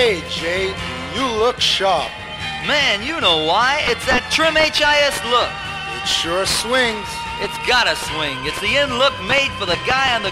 Hey, Jay, you look sharp. Man, you know why. It's that Trim HIS look. It sure swings. It's gotta swing. It's the in look made for the guy on the